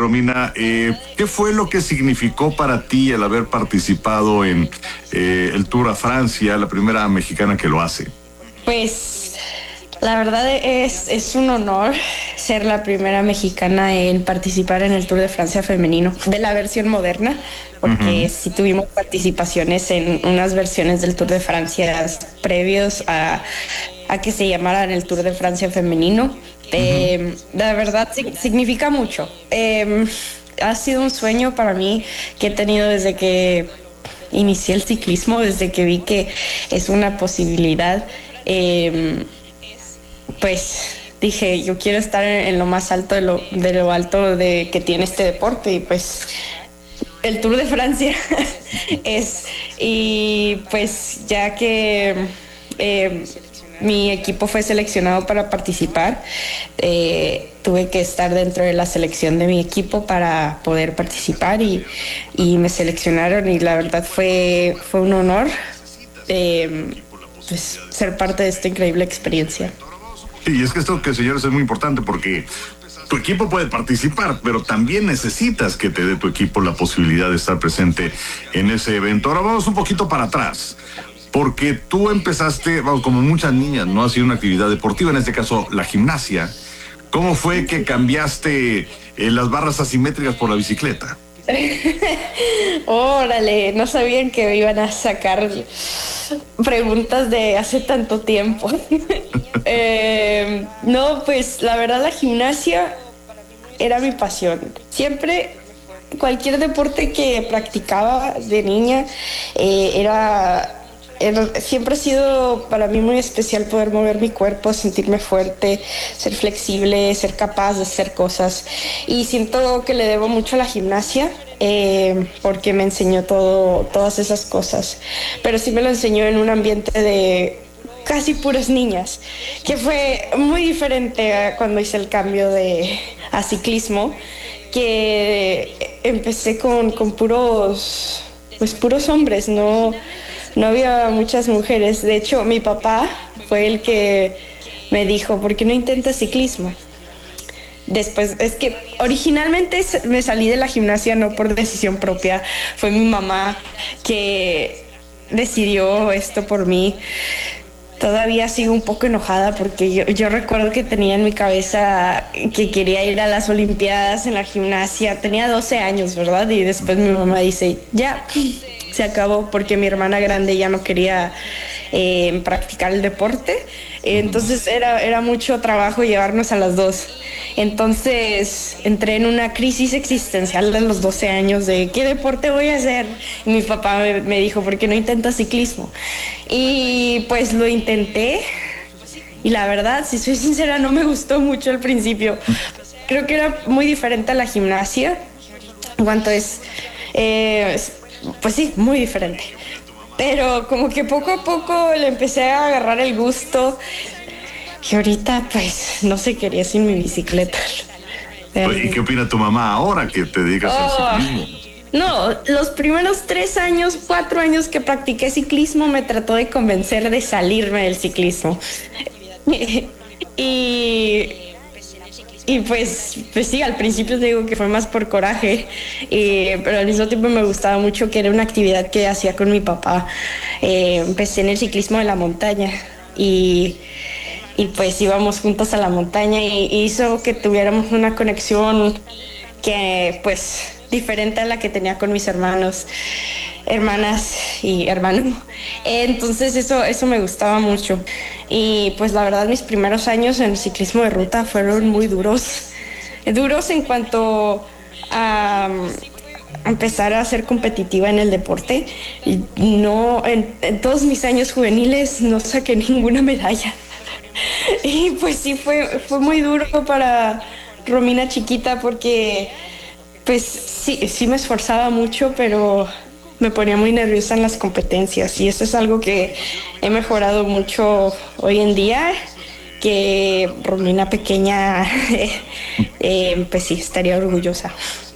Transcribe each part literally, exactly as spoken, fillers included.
Romina, eh, ¿qué fue lo que significó para ti el haber participado en eh, el Tour a Francia, la primera mexicana que lo hace? Pues la verdad es, es un honor ser la primera mexicana en participar en el Tour de Francia femenino, de la versión moderna, porque uh-huh. sí tuvimos participaciones en unas versiones del Tour de Francia previos a, a que se llamaran el Tour de Francia femenino. Eh, uh-huh. La verdad significa mucho. Eh, ha sido un sueño para mí que he tenido desde que inicié el ciclismo, desde que vi que es una posibilidad. Eh, pues dije, yo quiero estar en, en lo más alto de lo, de lo alto de que tiene este deporte, y pues el Tour de Francia es, y pues ya que eh, mi equipo fue seleccionado para participar, eh, tuve que estar dentro de la selección de mi equipo para poder participar, y, y me seleccionaron, y la verdad fue, fue un honor eh, pues, ser parte de esta increíble experiencia. Y es que esto, que señores, es muy importante porque tu equipo puede participar, pero también necesitas que te dé tu equipo la posibilidad de estar presente en ese evento. Ahora vamos un poquito para atrás, porque tú empezaste, vamos, como muchas niñas, ¿no? Ha sido una actividad deportiva, en este caso la gimnasia. ¿Cómo fue que cambiaste eh, las barras asimétricas por la bicicleta? Órale, no sabían que me iban a sacar preguntas de hace tanto tiempo. eh, no, pues la verdad la gimnasia era mi pasión. Siempre, cualquier deporte que practicaba de niña eh, era... Siempre ha sido para mí muy especial poder mover mi cuerpo, sentirme fuerte, ser flexible, ser capaz de hacer cosas. Y siento que le debo mucho a la gimnasia eh, porque me enseñó todo, todas esas cosas. Pero sí me lo enseñó en un ambiente de casi puras niñas, que fue muy diferente a cuando hice el cambio de, a ciclismo, que empecé con, con puros, pues puros hombres, no... No había muchas mujeres. De hecho, mi papá fue el que me dijo, ¿por qué no intentas ciclismo? Después, es que originalmente me salí de la gimnasia no por decisión propia. Fue mi mamá que decidió esto por mí. Todavía sigo un poco enojada porque yo, yo recuerdo que tenía en mi cabeza que quería ir a las Olimpiadas en la gimnasia. Tenía doce años, ¿verdad? Y después mi mamá dice, ya... se acabó porque mi hermana grande ya no quería eh, practicar el deporte. Entonces era, era mucho trabajo llevarnos a las dos. Entonces entré en una crisis existencial de los doce años de ¿qué deporte voy a hacer? Y mi papá me, me dijo, ¿por qué no intentas ciclismo? Y pues lo intenté. Y la verdad, si soy sincera, no me gustó mucho al principio. Creo que era muy diferente a la gimnasia. En cuanto es... Eh, Pues sí, muy diferente. Pero como que poco a poco le empecé a agarrar el gusto. Y ahorita pues no se quería sin mi bicicleta. ¿Y qué opina tu mamá ahora que te dedicas oh, al ciclismo? No, los primeros tres años, cuatro años que practiqué ciclismo me trató de convencer de salirme del ciclismo. y... Y pues, pues sí, al principio te digo que fue más por coraje, eh, pero al mismo tiempo me gustaba mucho que era una actividad que hacía con mi papá. Eh, empecé en el ciclismo de la montaña y, y pues íbamos juntos a la montaña y, y hizo que tuviéramos una conexión que pues diferente a la que tenía con mis hermanos, hermanas y hermano. Entonces eso, eso me gustaba mucho. Y pues la verdad mis primeros años en el ciclismo de ruta fueron muy duros. Duros en cuanto a empezar a ser competitiva en el deporte. Y no, en, en todos mis años juveniles no saqué ninguna medalla. Y pues sí, fue, fue muy duro para Romina chiquita porque pues sí, sí me esforzaba mucho, pero me ponía muy nerviosa en las competencias y eso es algo que he mejorado mucho hoy en día, que Romina pequeña, eh, pues sí, estaría orgullosa.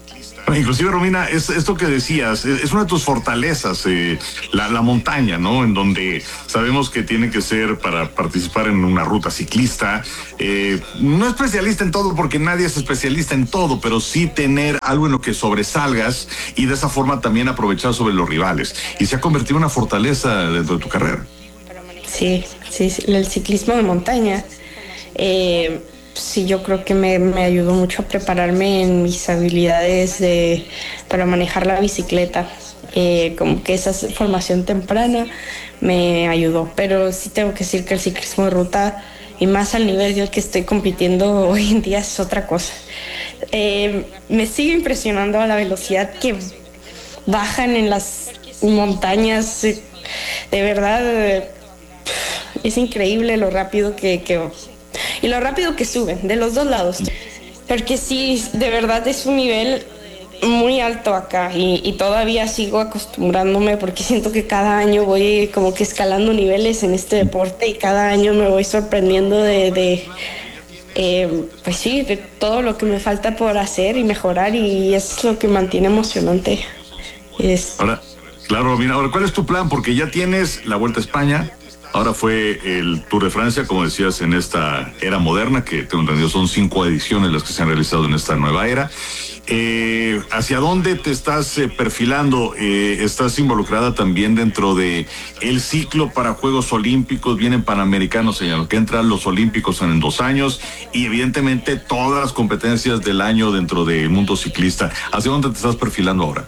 Inclusive, Romina, es esto que decías, es, es una de tus fortalezas, eh, la, la montaña, ¿no? En donde sabemos que tiene que ser para participar en una ruta ciclista, eh, no especialista en todo porque nadie es especialista en todo, pero sí tener algo en lo que sobresalgas y de esa forma también aprovechar sobre los rivales. Y se ha convertido en una fortaleza dentro de tu carrera. Sí, sí, sí, el ciclismo de montaña. Eh, sí, yo creo que me, me ayudó mucho a prepararme en mis habilidades de, para manejar la bicicleta. Eh, como que esa formación temprana me ayudó. Pero sí tengo que decir que el ciclismo de ruta, y más al nivel del que estoy compitiendo hoy en día, es otra cosa. Eh, me sigue impresionando a la velocidad que bajan en las montañas. De verdad, es increíble lo rápido que, que y lo rápido que suben de los dos lados, porque sí, de verdad es un nivel muy alto acá y, y todavía sigo acostumbrándome porque siento que cada año voy como que escalando niveles en este deporte y cada año me voy sorprendiendo de, de eh, pues sí, de todo lo que me falta por hacer y mejorar, y es lo que mantiene emocionante. Es... Ahora, claro, mira, ahora, ¿cuál es tu plan? Porque ya tienes la Vuelta a España. Ahora fue el Tour de Francia, como decías, en esta era moderna, que tengo entendido son cinco ediciones las que se han realizado en esta nueva era. Eh, ¿Hacia dónde te estás eh, perfilando? Eh, ¿Estás involucrada también dentro de el ciclo para Juegos Olímpicos? Vienen Panamericanos, señor, que entran los Olímpicos son en dos años y evidentemente todas las competencias del año dentro del mundo ciclista. ¿Hacia dónde te estás perfilando ahora?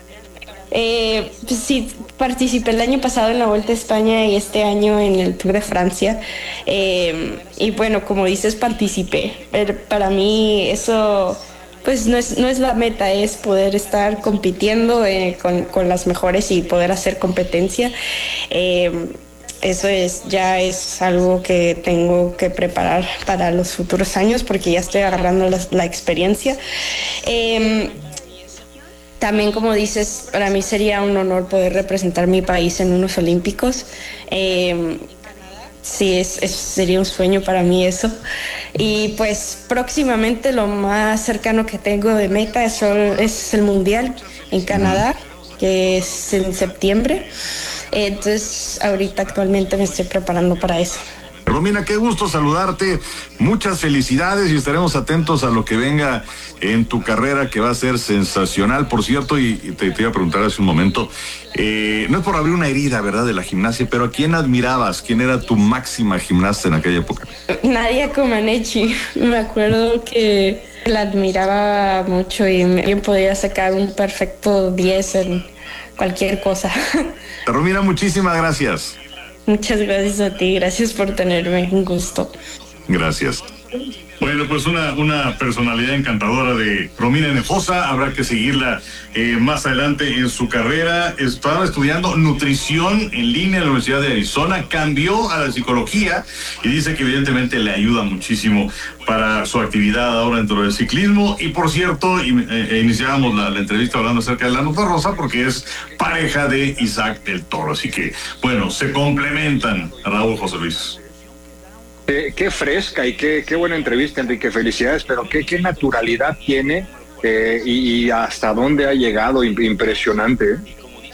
Eh, pues sí, participé el año pasado en la Vuelta a España y este año en el Tour de Francia. Eh, y bueno, como dices, participé. Pero para mí eso, pues no es, no es la meta, es poder estar compitiendo eh, con, con las mejores y poder hacer competencia. Eh, eso es, ya es algo que tengo que preparar para los futuros años porque ya estoy agarrando la, la experiencia. Eh, También, como dices, para mí sería un honor poder representar mi país en unos Olímpicos. Eh, sí, es, es, sería un sueño para mí eso. Y pues próximamente lo más cercano que tengo de meta es, es el Mundial en Canadá, que es en septiembre. Eh, entonces, ahorita actualmente me estoy preparando para eso. Romina, qué gusto saludarte, muchas felicidades y estaremos atentos a lo que venga en tu carrera, que va a ser sensacional. Por cierto, y, y te, te iba a preguntar hace un momento, eh, no es por abrir una herida, ¿verdad?, de la gimnasia, pero ¿a quién admirabas? ¿Quién era tu máxima gimnasta en aquella época? Nadia Comaneci, me acuerdo que la admiraba mucho y bien podía sacar un perfecto diez en cualquier cosa. Romina, muchísimas gracias. Muchas gracias a ti, gracias por tenerme, un gusto. Gracias. Bueno, pues una, una personalidad encantadora de Romina Hinojosa, habrá que seguirla eh, más adelante en su carrera. Estaba estudiando nutrición en línea en la Universidad de Arizona, cambió a la psicología y dice que evidentemente le ayuda muchísimo para su actividad ahora dentro del ciclismo. Y por cierto, y, eh, iniciábamos la, la entrevista hablando acerca de la nota rosa porque es pareja de Isaac del Toro, así que bueno, se complementan, Raúl, José Luis. Eh, qué fresca y qué, qué buena entrevista, Enrique, felicidades, pero qué, qué naturalidad tiene eh, y, y hasta dónde ha llegado, impresionante. ¿eh?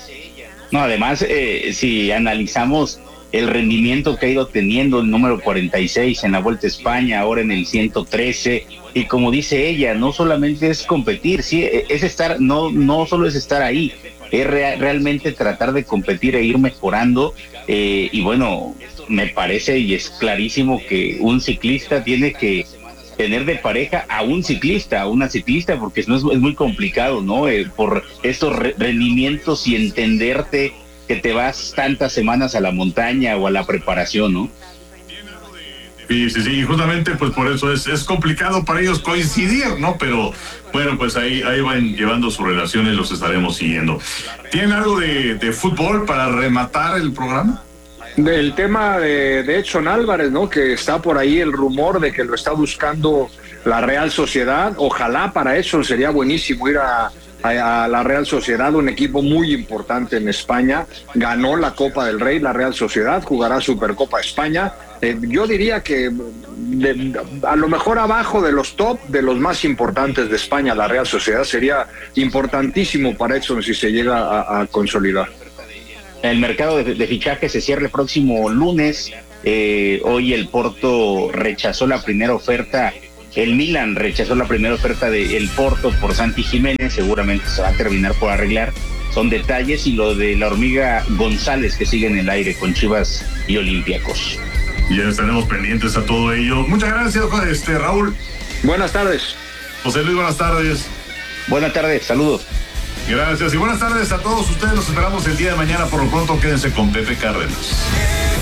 No, además, eh, si analizamos el rendimiento que ha ido teniendo el número cuarenta y seis en la Vuelta a España, ahora en el ciento trece, y como dice ella, no solamente es competir, sí, es estar, no, no solo es estar ahí, es re- realmente tratar de competir e ir mejorando, eh, y bueno, me parece y es clarísimo que un ciclista tiene que tener de pareja a un ciclista, a una ciclista, porque no es, es muy complicado, ¿no? Eh, por estos re- rendimientos y entenderte que te vas tantas semanas a la montaña o a la preparación, ¿no? Sí, sí, sí, y justamente pues por eso es, es complicado para ellos coincidir, ¿no? Pero bueno, pues ahí, ahí van llevando su relación y los estaremos siguiendo. ¿Tienen algo de, de fútbol para rematar el programa? Del tema de, de Edson Álvarez, ¿no? Que está por ahí el rumor de que lo está buscando la Real Sociedad. Ojalá para eso sería buenísimo ir a, a, a la Real Sociedad, un equipo muy importante en España. Ganó la Copa del Rey, la Real Sociedad, jugará Supercopa España. Eh, yo diría que de, a lo mejor abajo de los top, de los más importantes de España, la Real Sociedad sería importantísimo para Edson si se llega a, a consolidar. El mercado de, de fichaje se cierra el próximo lunes. Eh, hoy el Porto rechazó la primera oferta, el Milan rechazó la primera oferta del Porto por Santi Jiménez, seguramente se va a terminar por arreglar, son detalles, y lo de la hormiga González que sigue en el aire con Chivas y Olympiacos. Ya estaremos pendientes a todo ello. Muchas gracias, este Raúl. Buenas tardes. José Luis, buenas tardes. Buenas tardes, saludos. Gracias y buenas tardes a todos ustedes. Los esperamos el día de mañana. Por lo pronto, quédense con Pepe Cárdenas.